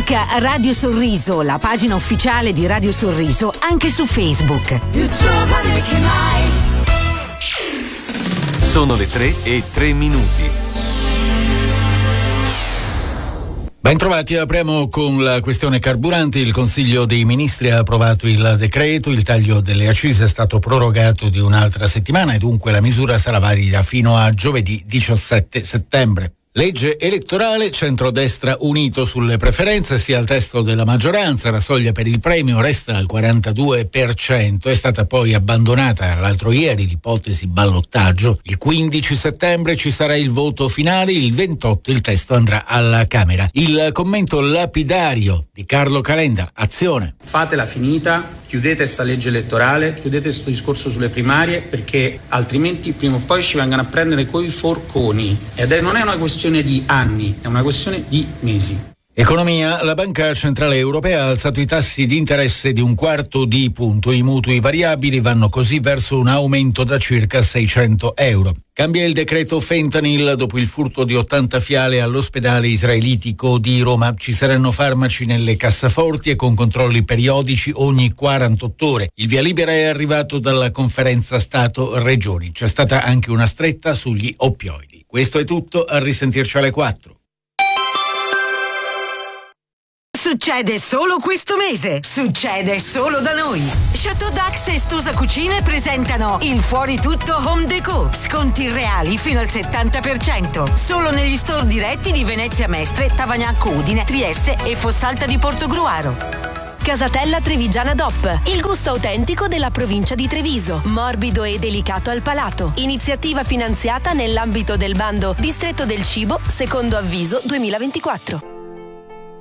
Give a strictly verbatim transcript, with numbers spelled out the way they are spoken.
Cerca Radio Sorriso, la pagina ufficiale di Radio Sorriso, anche su Facebook. Più giovane che mai. Sono le tre e tre minuti. Ben trovati, apriamo con la questione carburanti. Il Consiglio dei Ministri ha approvato il decreto, il taglio delle accise è stato prorogato di un'altra settimana e dunque la misura sarà valida fino a giovedì diciassette settembre. Legge elettorale, centrodestra unito sulle preferenze, sia il testo della maggioranza, la soglia per il premio resta al quarantadue per cento, è stata poi abbandonata l'altro ieri l'ipotesi ballottaggio. Il quindici settembre ci sarà il voto finale, il ventotto il testo andrà alla Camera. Il commento lapidario di Carlo Calenda, Azione. Fatela finita, chiudete sta legge elettorale, chiudete questo discorso sulle primarie, perché altrimenti prima o poi ci vengono a prendere coi forconi ed è, non è una questione di anni, è una questione di mesi. Economia, la Banca Centrale Europea ha alzato i tassi di interesse di un quarto di punto. I mutui variabili vanno così verso un aumento da circa seicento euro. Cambia il decreto Fentanyl dopo il furto di ottanta fiale all'ospedale israelitico di Roma. Ci saranno farmaci nelle cassaforti e con controlli periodici ogni quarantotto ore. Il via libera è arrivato dalla conferenza Stato-Regioni. C'è stata anche una stretta sugli oppioidi. Questo è tutto, a risentirci alle quattro. Succede solo questo mese, succede solo da noi. Chateau Dax e Stosa Cucine presentano il Fuori Tutto Home Déco. Sconti reali fino al settanta per cento. Solo negli store diretti di Venezia Mestre, Tavagnacco Udine, Trieste e Fossalta di Portogruaro. Casatella Trevigiana D O P, il gusto autentico della provincia di Treviso, morbido e delicato al palato. Iniziativa finanziata nell'ambito del bando Distretto del Cibo, secondo avviso duemilaventiquattro.